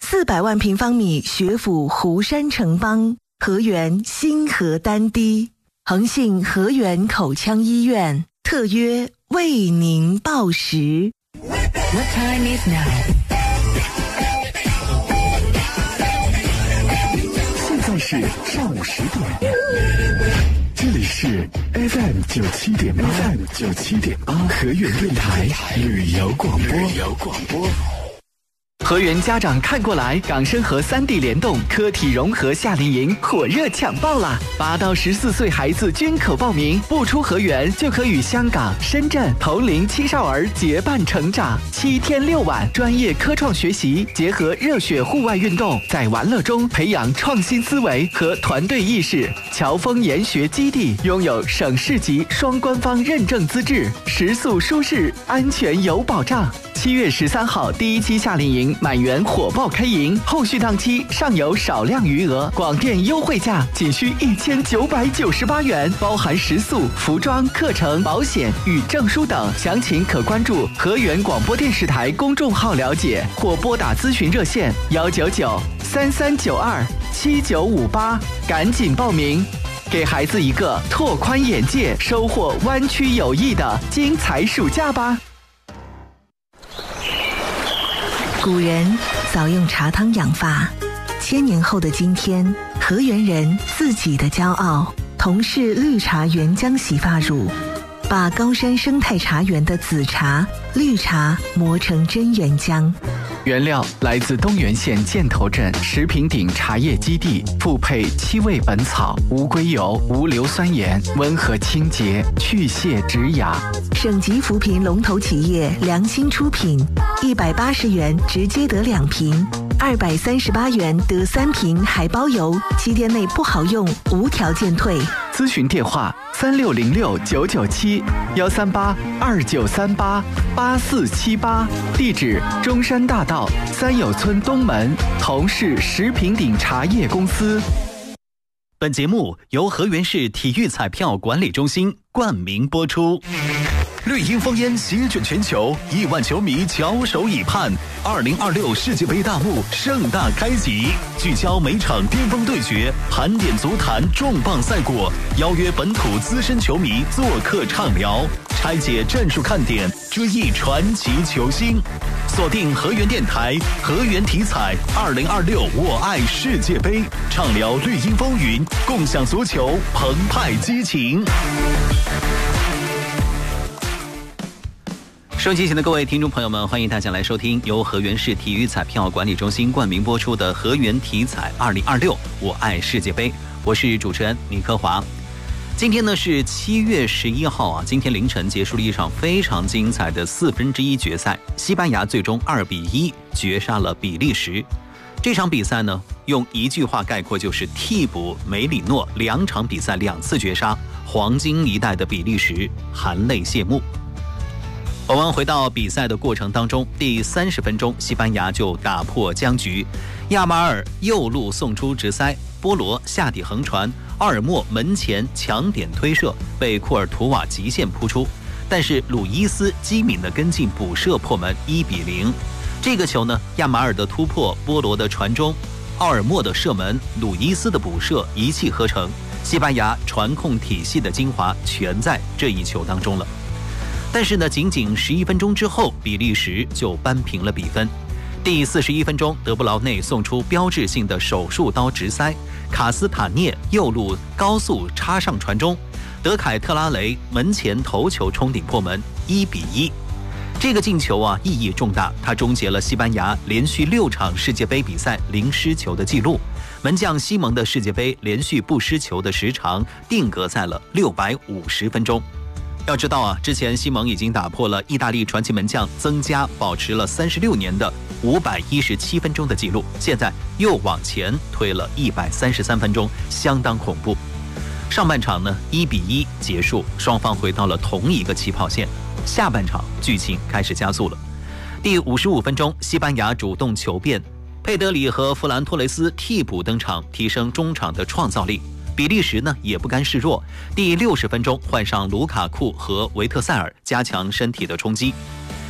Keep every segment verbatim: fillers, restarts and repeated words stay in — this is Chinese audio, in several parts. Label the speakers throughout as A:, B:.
A: 四百万平方米学府湖山城邦，河源新河丹堤，恒信河源口腔医院特约为您报时。
B: What time is now?
C: 现在是上午十点，这里是 F M 九七点八 ，F M 九七点八河源电台旅游广播。旅游广播。
D: 河源家长看过来，港深河三地联动科体融合夏令营火热抢报啦！八到十四岁孩子均可报名，不出河源就可与香港、深圳同龄青少儿结伴成长。七天六晚，专业科创学习，结合热血户外运动，在玩乐中培养创新思维和团队意识。侨丰研学基地拥有省市级双官方认证资质，食宿舒适，安全有保障。七月十三号第一期夏令营满员火爆开营，后续档期尚有少量余额，广电优惠价仅需一千九百九十八元，包含食宿、服装、课程、保险与证书等。详情可关注河源广播电视台公众号了解，或拨打咨询热线幺九九三三九二七九五八，赶紧报名，给孩子一个拓宽眼界、收获湾区友谊的精彩暑假吧。
A: 古人早用茶汤养发，千年后的今天，河源人自己的骄傲，同是绿茶原浆洗发乳，把高山生态茶园的紫茶、绿茶磨成真原浆。
D: 原料来自东源县箭头镇石平顶茶叶基地，复配七味本草、无硅油、无硫酸盐，温和清洁，去屑止痒。
A: 省级扶贫龙头企业良心出品，一百八十元直接得两瓶，二百三十八元得三瓶，还包邮，七天内不好用，无条件退。
D: 咨询电话三六零六九九七幺三八二九三八八四七八，地址中山大道三友村东门，同是石平顶茶叶公司。
E: 本节目由河源市体育彩票管理中心冠名播出。绿茵风烟席卷全球，亿万球迷翘首以盼。二零二六世界杯大幕盛大开启，聚焦每场巅峰对决，盘点足坛重磅赛果，邀约本土资深球迷做客畅聊，拆解战术看点，追忆传奇球星。锁定河源电台，河源体彩，二零二六我爱世界杯，畅聊绿茵风云，共享足球澎湃激情。收机前的各位听众朋友们，欢迎大家来收听由河源市体育彩票管理中心冠名播出的河源体彩二零二六我爱世界杯，我是主持人李科华。今天呢是七月十一号啊，今天凌晨结束了一场非常精彩的四分之一决赛，西班牙最终二比一绝杀了比利时。这场比赛呢，用一句话概括就是替补梅里诺两场比赛两次绝杀，黄金一代的比利时含泪谢幕。我们回到比赛的过程当中，第三十分钟，西班牙就打破僵局，亚马尔右路送出直塞，波罗下底横传，奥尔莫门前强点推射，被库尔图瓦极限扑出，但是鲁伊斯机敏的跟进补射破门，一比零。这个球呢，亚马尔的突破，波罗的传中，奥尔莫的射门，鲁伊斯的补射，一气呵成。西班牙传控体系的精华全在这一球当中了。但是呢，仅仅十一分钟之后，比利时就扳平了比分。第四十一分钟，德布劳内送出标志性的手术刀直塞，卡斯塔涅右路高速插上传中，德凯特拉雷门前头球冲顶破门，一比一。这个进球啊，意义重大，它终结了西班牙连续六场世界杯比赛零失球的记录。门将西蒙的世界杯连续不失球的时长定格在了六百五十分钟。要知道啊，之前西蒙已经打破了意大利传奇门将增加保持了三十六年的五百一十七分钟的记录，现在又往前推了一百三十三分钟，相当恐怖。上半场呢一比一结束，双方回到了同一个起跑线。下半场剧情开始加速了。第五十五分钟，西班牙主动求变，佩德里和弗兰托雷斯替补登场，提升中场的创造力。比利时呢也不甘示弱，第六十分钟换上卢卡库和维特塞尔，加强身体的冲击。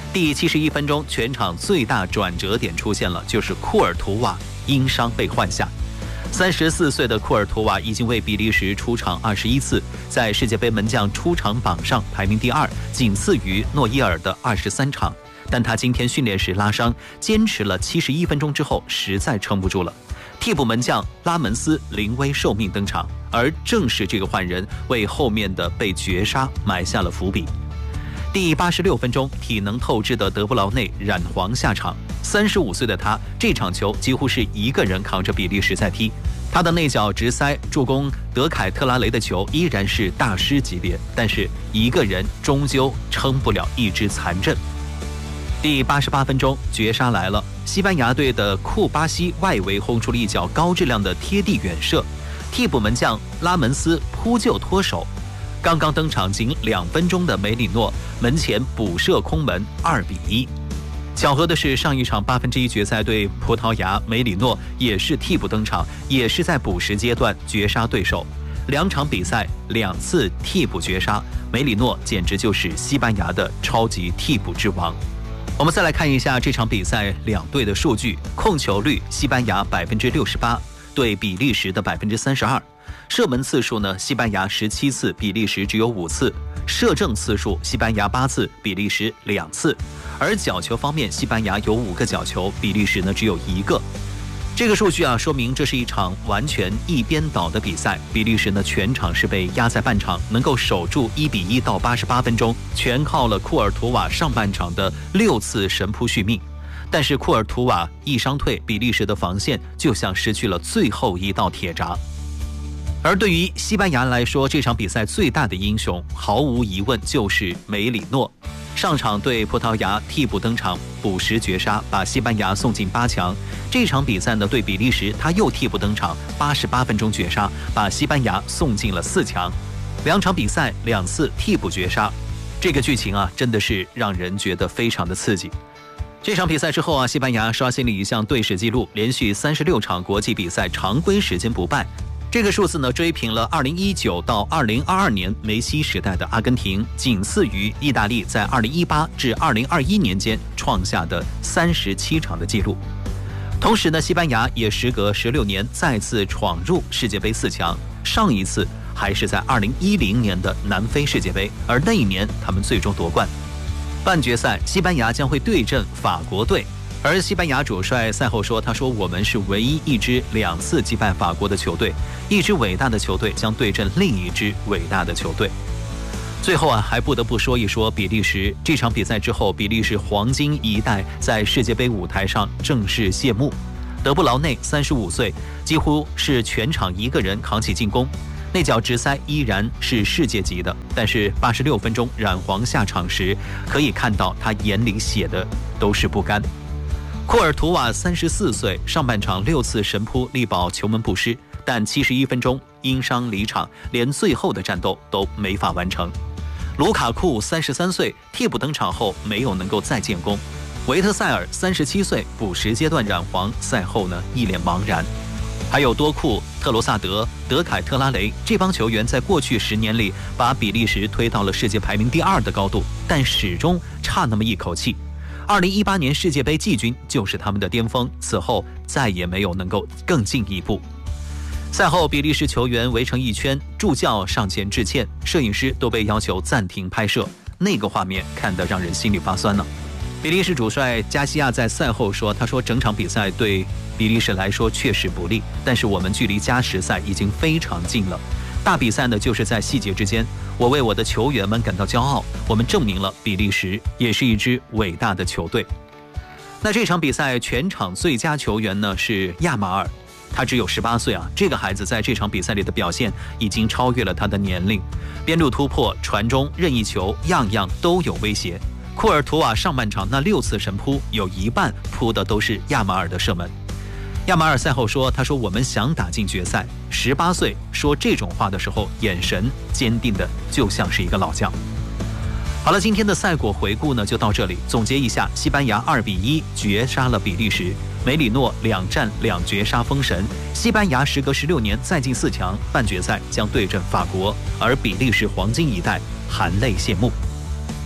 E: 第七十一分钟，全场最大转折点出现了，就是库尔图瓦因伤被换下。三十四岁的库尔图瓦已经为比利时出场二十一次，在世界杯门将出场榜上排名第二，仅次于诺伊尔的二十三场。但他今天训练时拉伤，坚持了七十一分钟之后，实在撑不住了。替补门将拉门斯临危受命登场，而正是这个换人为后面的被绝杀埋下了伏笔。第八十六分钟，体能透支的德布劳内染黄下场。三十五岁的他，这场球几乎是一个人扛着比利时在踢。他的内脚直塞助攻德凯特拉雷的球依然是大师级别，但是一个人终究撑不了一支残阵。第八十八分钟，绝杀来了，西班牙队的库巴西外围轰出了一脚高质量的贴地远射，替补门将拉门斯扑救脱手。刚刚登场仅两分钟的梅里诺门前补射空门，二比一。巧合的是，上一场八分之一决赛对葡萄牙，梅里诺也是替补登场，也是在补时阶段绝杀对手。两场比赛两次替补绝杀，梅里诺简直就是西班牙的超级替补之王。我们再来看一下这场比赛两队的数据：控球率，西班牙百分之六十八，对比利时的百分之三十二。射门次数呢，西班牙十七次，比利时只有五次；射正次数，西班牙八次，比利时两次。而角球方面，西班牙有五个角球，比利时呢只有一个。这个数据啊，说明这是一场完全一边倒的比赛。比利时呢全场是被压在半场，能够守住一比一到八十八分钟，全靠了库尔图瓦上半场的六次神扑续命。但是库尔图瓦一伤退，比利时的防线就像失去了最后一道铁闸。而对于西班牙来说，这场比赛最大的英雄毫无疑问就是梅里诺。上场对葡萄牙替补登场，补时绝杀，把西班牙送进八强。这场比赛呢，对比利时他又替补登场，八十八分钟绝杀，把西班牙送进了四强。两场比赛两次替补绝杀，这个剧情啊，真的是让人觉得非常的刺激。这场比赛之后啊，西班牙刷新了一项队史纪录，连续三十六场国际比赛常规时间不败。这个数字呢，追平了二零一九到二零二二年梅西时代的阿根廷，仅次于意大利在二零一八至二零二一年间创下的三十七场的纪录。同时呢，西班牙也时隔十六年再次闯入世界杯四强，上一次还是在二零一零年的南非世界杯，而那一年他们最终夺冠。半决赛，西班牙将会对阵法国队。而西班牙主帅赛后说：“他说我们是唯一一支两次击败法国的球队，一支伟大的球队将对阵另一支伟大的球队。”最后啊，还不得不说一说比利时。这场比赛之后，比利时黄金一代在世界杯舞台上正式谢幕。德布劳内三十五岁，几乎是全场一个人扛起进攻，那脚直塞依然是世界级的。但是八十六分钟染黄下场时，可以看到他眼里写的都是不甘。库尔图瓦三十四岁，上半场六次神扑力保球门不失，但七十一分钟因伤离场，连最后的战斗都没法完成。卢卡库三十三岁，替补登场后没有能够再建功。维特塞尔三十七岁，补时阶段染黄，赛后呢一脸茫然。还有多库、特罗萨德、德凯特拉雷这帮球员在过去十年里把比利时推到了世界排名第二的高度，但始终差那么一口气。二零一八年世界杯季军就是他们的巅峰，此后再也没有能够更进一步。赛后，比利时球员围成一圈，助教上前致歉，摄影师都被要求暂停拍摄，那个画面看得让人心里发酸呢。比利时主帅加西亚在赛后说：“他说整场比赛对比利时来说确实不利，但是我们距离加时赛已经非常近了。大比赛呢，就是在细节之间。我为我的球员们感到骄傲，我们证明了比利时也是一支伟大的球队。”那这场比赛全场最佳球员呢是亚马尔，他只有十八岁啊，这个孩子在这场比赛里的表现已经超越了他的年龄，边路突破、传中、任意球，样样都有威胁。库尔图瓦上半场那六次神扑，有一半扑的都是亚马尔的射门。亚马尔赛后说：“他说我们想打进决赛。十八岁说这种话的时候，眼神坚定的就像是一个老将。”好了，今天的赛果回顾呢就到这里。总结一下，西班牙二比一绝杀了比利时，梅里诺两战两绝杀封神。西班牙时隔十六年再进四强，半决赛将对阵法国，而比利时黄金一代含泪谢幕。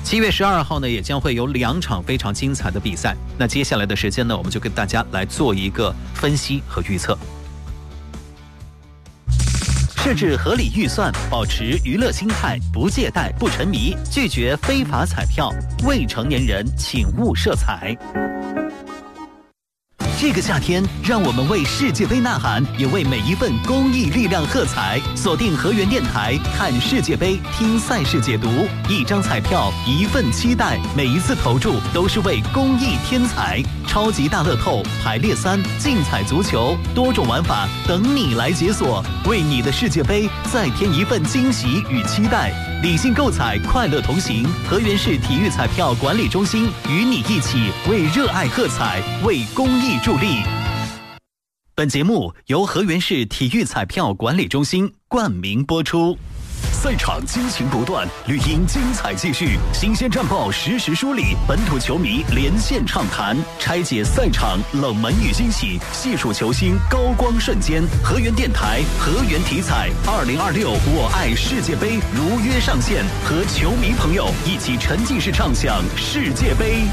E: 七月十二号呢，也将会有两场非常精彩的比赛。那接下来的时间呢，我们就跟大家来做一个分析和预测。设置合理预算，保持娱乐心态，不借贷，不沉迷，拒绝非法彩票。未成年人请勿涉彩。这个夏天，让我们为世界杯呐喊，也为每一份公益力量喝彩。锁定河源电台，看世界杯，听赛事解读。一张彩票，一份期待，每一次投注都是为公益添彩。超级大乐透、排列三、竞彩足球，多种玩法等你来解锁。为你的世界杯再添一份惊喜与期待。理性购彩，快乐同行。河源市体育彩票管理中心与你一起为热爱喝彩，为公益助力。本节目由河源市体育彩票管理中心冠名播出。
C: 赛场激情不断，绿茵精彩继续，新鲜战报实时梳理，本土球迷连线畅谈，拆解赛场冷门与惊喜，细数球星高光瞬间。河源电台，河源体彩，二零二六我爱世界杯如约上线，和球迷朋友一起沉浸式畅享世界杯。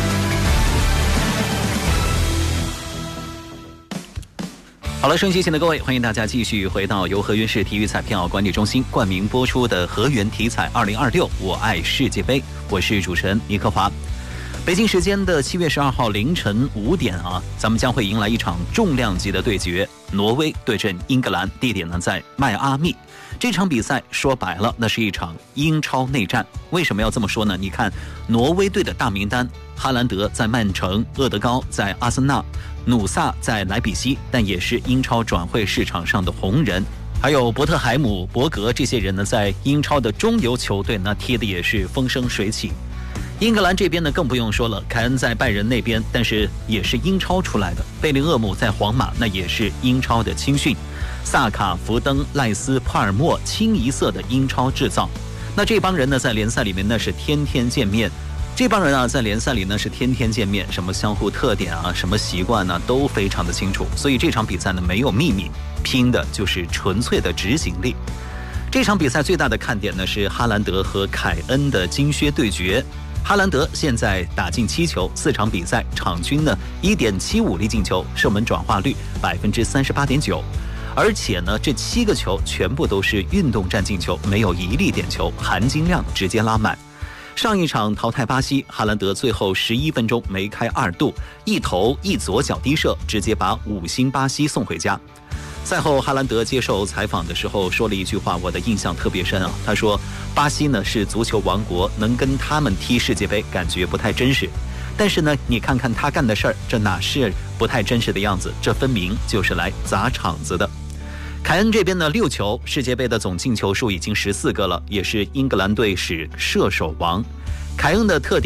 E: 好了，收音机前的各位，欢迎大家继续回到由河源市体育彩票管理中心冠名播出的河源体彩二零二六我爱世界杯，我是主持人尼克华。北京时间的七月十二号凌晨五点啊，咱们将会迎来一场重量级的对决，挪威对阵英格兰，地点呢在迈阿密。这场比赛说白了，那是一场英超内战。为什么要这么说呢？你看挪威队的大名单，哈兰德在曼城，厄德高在阿森纳，努萨在莱比锡，但也是英超转会市场上的红人。还有伯特海姆、博格这些人呢，在英超的中游球队那踢的也是风生水起。英格兰这边呢更不用说了，凯恩在拜仁那边，但是也是英超出来的。贝林厄姆在皇马，那也是英超的青训。萨卡、福登、赖斯、帕尔默清一色的英超制造。那这帮人呢，在联赛里面那是天天见面。这帮人啊，在联赛里呢是天天见面，什么相互特点啊，什么习惯呢、啊，都非常的清楚。所以这场比赛呢没有秘密，拼的就是纯粹的执行力。这场比赛最大的看点呢是哈兰德和凯恩的金靴对决。哈兰德现在打进七球，四场比赛场均呢 一点七五粒进球，射门转化率 百分之三十八点九。而且呢，这七个球全部都是运动战进球，没有一粒点球，含金量直接拉满。上一场淘汰巴西，哈兰德最后十一分钟梅开二度，一头一左脚低射，直接把五星巴西送回家。赛后，哈兰德接受采访的时候说了一句话，我的印象特别深啊。他说：“巴西呢是足球王国，能跟他们踢世界杯，感觉不太真实。但是呢，你看看他干的事儿，这哪是不太真实的样子？这分明就是来砸场子的。”凯恩这边呢六球，世界杯的总进球数已经十四个了，也是英格兰队史射手王。凯恩的特点